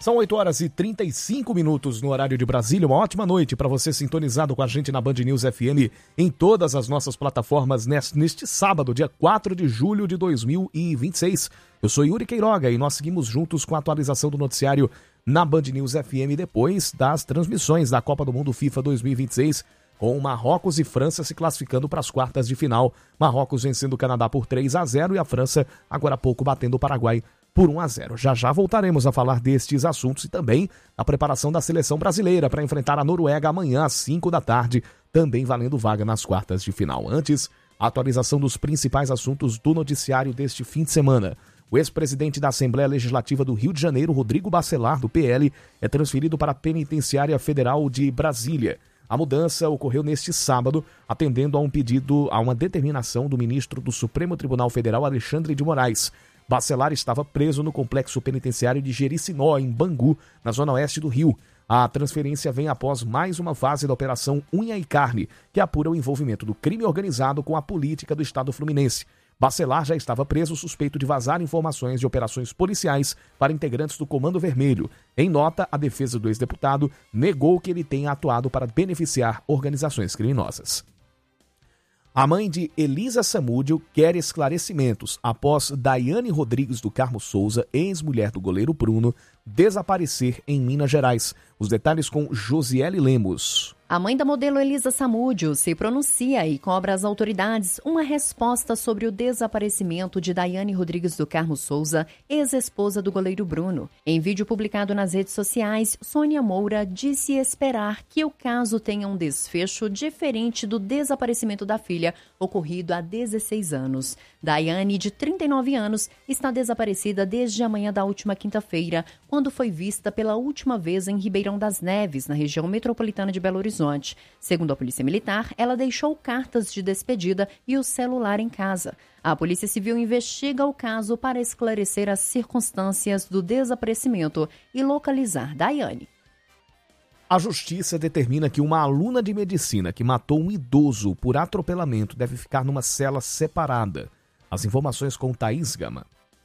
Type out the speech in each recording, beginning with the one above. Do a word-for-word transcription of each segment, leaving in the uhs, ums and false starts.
São oito horas e trinta e cinco minutos no horário de Brasília. Uma ótima noite para você sintonizado com a gente na Band News F M em todas as nossas plataformas neste sábado, dia quatro de julho de dois mil e vinte e seis. Eu sou Yuri Queiroga e nós seguimos juntos com a atualização do noticiário na Band News F M depois das transmissões da Copa do Mundo FIFA dois mil e vinte e seis, com Marrocos e França se classificando para as quartas de final. Marrocos vencendo o Canadá por três a zero e a França agora há pouco batendo o Paraguai por um a zero. Já já voltaremos a falar destes assuntos e também a preparação da seleção brasileira para enfrentar a Noruega amanhã às cinco da tarde, também valendo vaga nas quartas de final. Antes, a atualização dos principais assuntos do noticiário deste fim de semana. O ex-presidente da Assembleia Legislativa do Rio de Janeiro, Rodrigo Bacelar, do P L, é transferido para a Penitenciária Federal de Brasília. A mudança ocorreu neste sábado, atendendo a um pedido, a uma determinação do ministro do Supremo Tribunal Federal, Alexandre de Moraes. Bacelar estava preso no complexo penitenciário de Jericinó, em Bangu, na zona oeste do Rio. A transferência vem após mais uma fase da Operação Unha e Carne, que apura o envolvimento do crime organizado com a política do Estado fluminense. Bacelar já estava preso suspeito de vazar informações de operações policiais para integrantes do Comando Vermelho. Em nota, a defesa do ex-deputado negou que ele tenha atuado para beneficiar organizações criminosas. A mãe de Elisa Samúdio quer esclarecimentos após Daiane Rodrigues do Carmo Souza, ex-mulher do goleiro Bruno, desaparecer em Minas Gerais. Os detalhes com Josiele Lemos. A mãe da modelo Elisa Samúdio se pronuncia e cobra às autoridades uma resposta sobre o desaparecimento de Daiane Rodrigues do Carmo Souza, ex-esposa do goleiro Bruno. Em vídeo publicado nas redes sociais, Sônia Moura disse esperar que o caso tenha um desfecho diferente do desaparecimento da filha, ocorrido há dezesseis anos. Daiane, de trinta e nove anos, está desaparecida desde a manhã da última quinta-feira, quando foi vista pela última vez em Ribeirão das Neves, na região metropolitana de Belo Horizonte. Segundo a Polícia Militar, ela deixou cartas de despedida e o celular em casa. A Polícia Civil investiga o caso para esclarecer as circunstâncias do desaparecimento e localizar Daiane. A Justiça determina que uma aluna de medicina que matou um idoso por atropelamento deve ficar numa cela separada. As informações com Thaís Gama.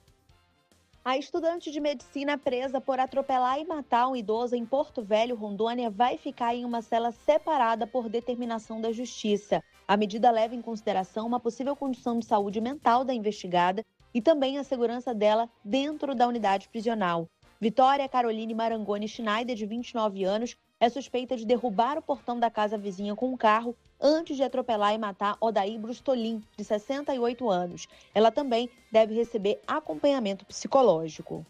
A estudante de medicina presa por atropelar e matar um idoso em Porto Velho, Rondônia, vai ficar em uma cela separada por determinação da Justiça. A medida leva em consideração uma possível condição de saúde mental da investigada e também a segurança dela dentro da unidade prisional. Vitória Caroline Marangoni Schneider, de vinte e nove anos, é suspeita de derrubar o portão da casa vizinha com um carro antes de atropelar e matar Odair Brustolin, de sessenta e oito anos. Ela também deve receber acompanhamento psicológico.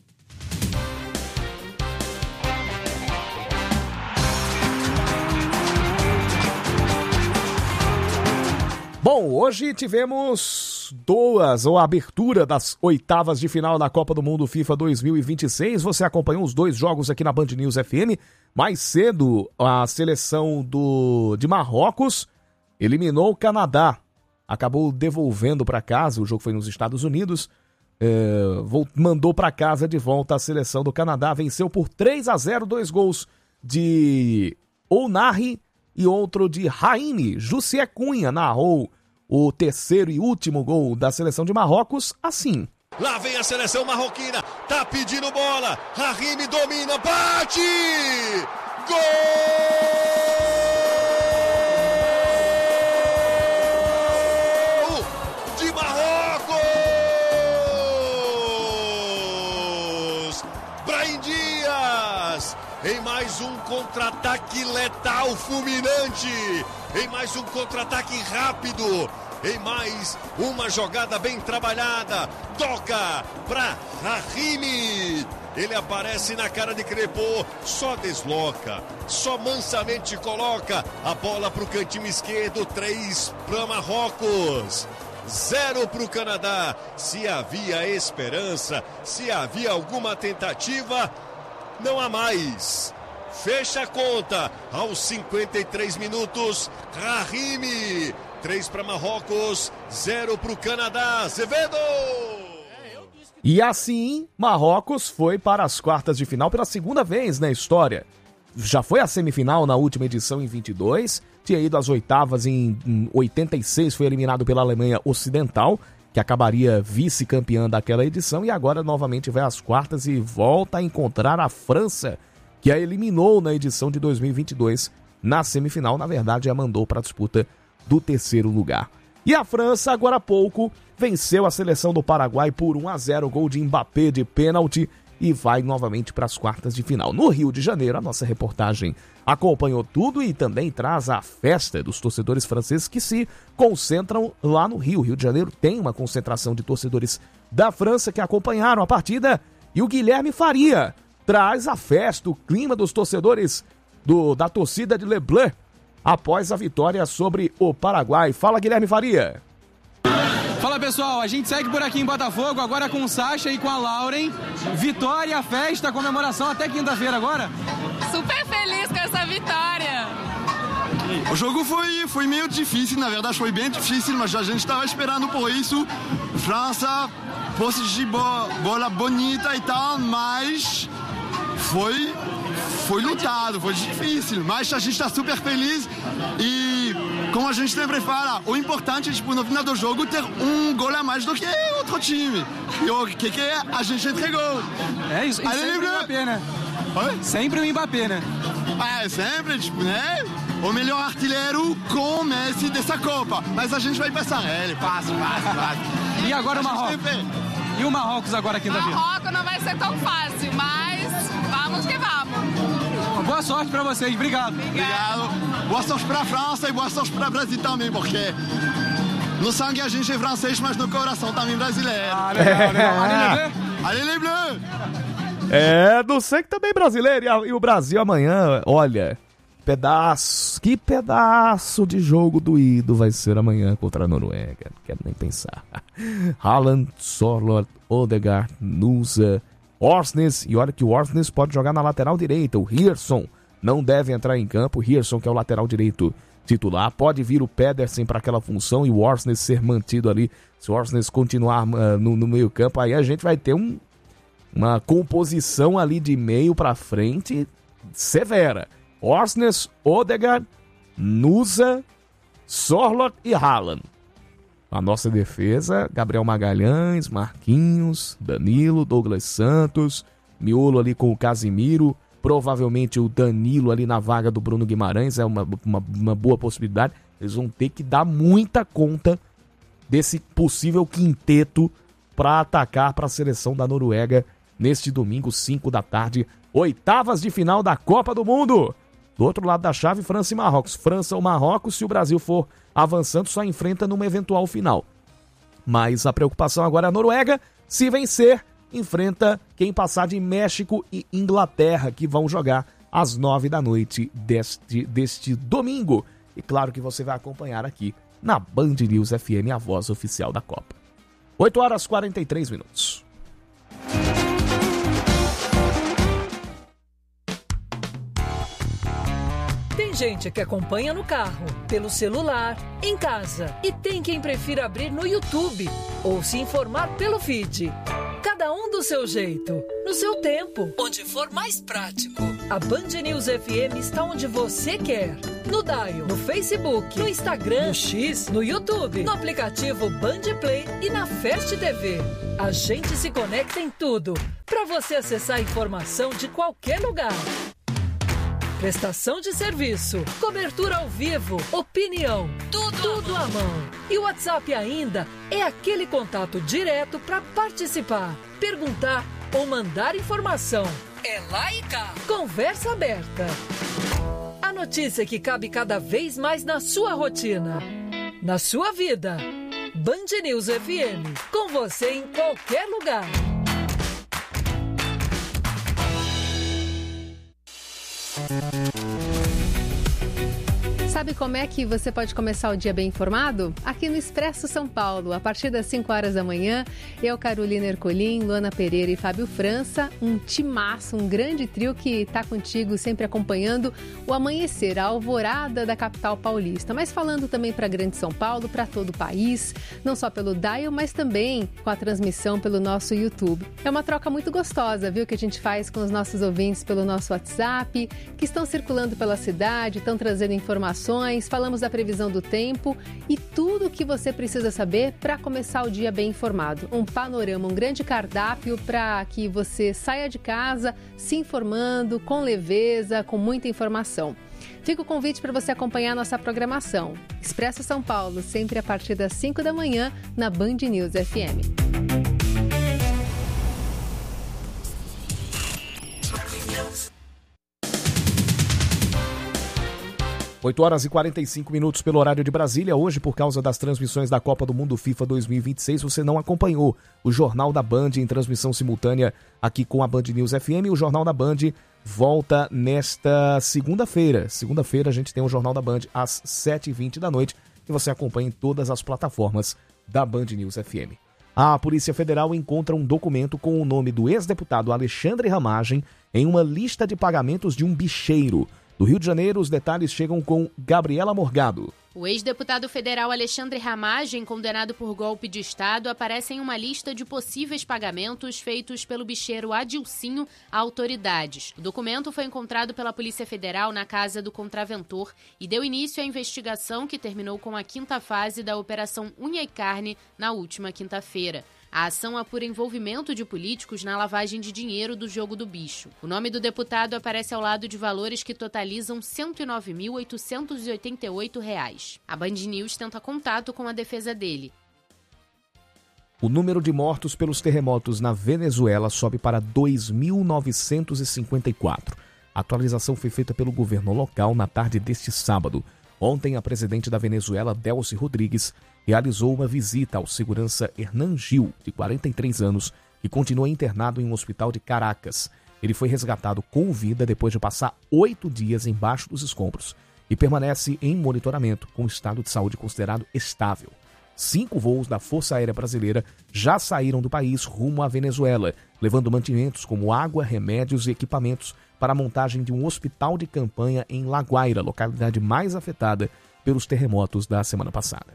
Bom, hoje tivemos duas, ou a abertura das oitavas de final da Copa do Mundo FIFA dois mil e vinte e seis. Você acompanhou os dois jogos aqui na Band News F M. Mais cedo, a seleção do, de Marrocos eliminou o Canadá. Acabou devolvendo para casa, o jogo foi nos Estados Unidos. É, mandou para casa de volta a seleção do Canadá. Venceu por três a zero, dois gols de Ounahi e outro de Raine. Jussié Cunha narrou o terceiro e último gol da seleção de Marrocos assim. Lá vem a seleção marroquina, tá pedindo bola, Rahimi domina, bate! Gol de Marrocos! Brahim Dias, em mais um contra-ataque letal, fulminante, em mais um contra-ataque rápido, em mais uma jogada bem trabalhada, toca para Rahimi, ele aparece na cara de Crepô, só desloca, só mansamente coloca a bola para o cantinho esquerdo, três para Marrocos, zero para o Canadá. Se havia esperança, se havia alguma tentativa, não há mais. Fecha a conta aos cinquenta e três minutos, Rahimi. três para Marrocos, zero para o Canadá. Azevedo! E assim, Marrocos foi para as quartas de final pela segunda vez na história. Já foi a semifinal na última edição em vinte e dois, tinha ido às oitavas em oitenta e seis, foi eliminado pela Alemanha Ocidental. que acabaria vice-campeã daquela edição, e agora novamente vai às quartas e volta a encontrar a França, que a eliminou na edição de dois mil e vinte e dois na semifinal. Na verdade, a mandou para a disputa do terceiro lugar. E a França, agora há pouco, venceu a seleção do Paraguai por um a zero, gol de Mbappé de pênalti, e vai novamente para as quartas de final. No Rio de Janeiro, a nossa reportagem acompanhou tudo e também traz a festa dos torcedores franceses que se concentram lá no Rio. O Rio de Janeiro tem uma concentração de torcedores da França que acompanharam a partida, e o Guilherme Faria traz a festa, o clima dos torcedores do, da torcida de Le Bleu após a vitória sobre o Paraguai. Fala, Guilherme Faria. Fala, pessoal, a gente segue por aqui em Botafogo, agora com o Sacha e com a Lauren. Vitória, festa, comemoração até quinta-feira agora. Super feliz com essa vitória. O jogo foi, foi meio difícil, na verdade foi bem difícil, mas a gente estava esperando por isso. França, posse de bola bonita e tal, mas foi, foi lutado, foi difícil. Mas a gente está super feliz e, como a gente sempre fala, o importante é, tipo, no final do jogo, ter um gol a mais do que outro time. E o que, que a gente entregou. É isso, e Allez, sempre o Mbappé, né? Oi? Sempre o Mbappé, né? É, sempre, tipo, né? O melhor artilheiro com o Messi dessa Copa. Mas a gente vai passar ele, passa, passa, passa. E agora o Marrocos? E o Marrocos agora quinta-feira? Marrocos não vai ser tão fácil, mas vamos que vamos. Boa sorte pra vocês, obrigado. Obrigado. Boa sorte pra França e boa sorte pra Brasil também, porque no sangue a gente é francês, mas no coração também brasileiro. Ah, legal, legal. Allez, Allez les Bleus! É, do sangue também brasileiro, e, a, e o Brasil amanhã, olha... Pedaço, que pedaço de jogo doído vai ser amanhã contra a Noruega. Não quero nem pensar. Haaland, Sorloth, Odegaard, Nusa, Orsnes. E olha que o Orsnes pode jogar na lateral direita. O Hirson não deve entrar em campo. O Hirson, que é o lateral direito titular. Pode vir o Pedersen para aquela função e o Orsnes ser mantido ali. Se o Orsnes continuar uh, no, no meio campo, aí a gente vai ter um, uma composição ali de meio para frente severa. Orsnes, Odegaard, Nusa, Sorloth e Haaland. A nossa defesa, Gabriel Magalhães, Marquinhos, Danilo, Douglas Santos, miolo ali com o Casimiro, provavelmente o Danilo ali na vaga do Bruno Guimarães, é uma, uma, uma boa possibilidade. Eles vão ter que dar muita conta desse possível quinteto para atacar para a seleção da Noruega neste domingo, cinco da tarde, oitavas de final da Copa do Mundo. Do outro lado da chave, França e Marrocos. França ou Marrocos, se o Brasil for avançando, só enfrenta numa eventual final. Mas a preocupação agora é a Noruega. Se vencer, enfrenta quem passar de México e Inglaterra, que vão jogar às nove da noite deste, deste domingo. E claro que você vai acompanhar aqui na Band News F M, a voz oficial da Copa. oito horas e quarenta e três minutos. Tem gente que acompanha no carro, pelo celular, em casa. E tem quem prefira abrir no YouTube ou se informar pelo feed. Cada um do seu jeito, no seu tempo, onde for mais prático. A Band News F M está onde você quer. No Dial, no Facebook, no Instagram, no X, no YouTube, no aplicativo Band Play e na Fast T V. A gente se conecta em tudo, para você acessar a informação de qualquer lugar. Prestação de serviço, cobertura ao vivo, opinião, tudo, tudo à mão. E o WhatsApp ainda é aquele contato direto para participar, perguntar ou mandar informação. É lá e cá. Conversa aberta. A notícia que cabe cada vez mais na sua rotina, na sua vida. Band News F M, com você em qualquer lugar. Sabe como é que você pode começar o dia bem informado? Aqui no Expresso São Paulo, a partir das cinco horas da manhã, eu, Carolina Ercolim, Luana Pereira e Fábio França, um timaço, um grande trio que está contigo sempre acompanhando o amanhecer, a alvorada da capital paulista, mas falando também para Grande São Paulo, para todo o país, não só pelo Dial, mas também com a transmissão pelo nosso YouTube. É uma troca muito gostosa, viu, que a gente faz com os nossos ouvintes pelo nosso WhatsApp, que estão circulando pela cidade, estão trazendo informações informações, falamos da previsão do tempo e tudo o que você precisa saber para começar o dia bem informado. Um panorama, um grande cardápio para que você saia de casa se informando com leveza, com muita informação. Fica o convite para você acompanhar nossa programação. Expresso São Paulo, sempre a partir das cinco da manhã, na Band News F M. oito horas e quarenta e cinco minutos pelo horário de Brasília. Hoje, por causa das transmissões da Copa do Mundo FIFA dois mil e vinte e seis, você não acompanhou o Jornal da Band em transmissão simultânea aqui com a Band News F M. O Jornal da Band volta nesta segunda-feira. Segunda-feira a gente tem o Jornal da Band às sete e vinte da noite e você acompanha em todas as plataformas da Band News F M. A Polícia Federal encontra um documento com o nome do ex-deputado Alexandre Ramagem em uma lista de pagamentos de um bicheiro. Do Rio de Janeiro, os detalhes chegam com Gabriela Morgado. O ex-deputado federal Alexandre Ramagem, condenado por golpe de Estado, aparece em uma lista de possíveis pagamentos feitos pelo bicheiro Adilcinho a autoridades. O documento foi encontrado pela Polícia Federal na casa do contraventor e deu início à investigação que terminou com a quinta fase da Operação Unha e Carne na última quinta-feira. A ação apura envolvimento de políticos na lavagem de dinheiro do jogo do bicho. O nome do deputado aparece ao lado de valores que totalizam cento e nove mil oitocentos e oitenta e oito reais. A Band News tenta contato com a defesa dele. O número de mortos pelos terremotos na Venezuela sobe para dois mil novecentos e cinquenta e quatro. A atualização foi feita pelo governo local na tarde deste sábado. Ontem, a presidente da Venezuela, Delcy Rodrigues, realizou uma visita ao segurança Hernan Gil, de quarenta e três anos, que continua internado em um hospital de Caracas. Ele foi resgatado com vida depois de passar oito dias embaixo dos escombros e permanece em monitoramento com estado de saúde considerado estável. Cinco voos da Força Aérea Brasileira já saíram do país rumo à Venezuela, levando mantimentos como água, remédios e equipamentos para a montagem de um hospital de campanha em La Guaira, localidade mais afetada pelos terremotos da semana passada.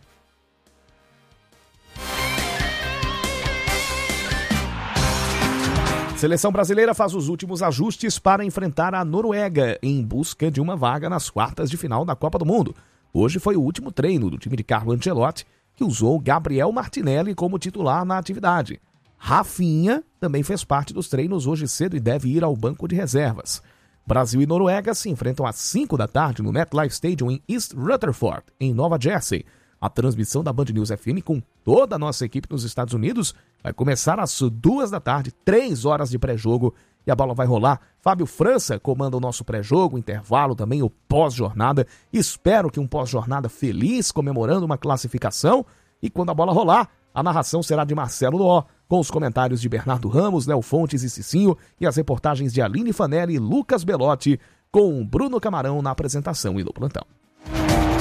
Seleção brasileira faz os últimos ajustes para enfrentar a Noruega em busca de uma vaga nas quartas de final da Copa do Mundo. Hoje foi o último treino do time de Carlo Ancelotti, que usou Gabriel Martinelli como titular na atividade. Rafinha também fez parte dos treinos hoje cedo e deve ir ao banco de reservas. Brasil e Noruega se enfrentam às cinco da tarde no MetLife Stadium em East Rutherford, em Nova Jersey. A transmissão da Band News F M com toda a nossa equipe nos Estados Unidos vai começar às duas da tarde, três horas de pré-jogo, e a bola vai rolar. Fábio França comanda o nosso pré-jogo, intervalo também, o pós-jornada. Espero que um pós-jornada feliz, comemorando uma classificação. E quando a bola rolar, a narração será de Marcelo Ló, com os comentários de Bernardo Ramos, Léo Fontes e Cicinho, e as reportagens de Aline Fanelli e Lucas Belotti, com Bruno Camarão na apresentação e no plantão.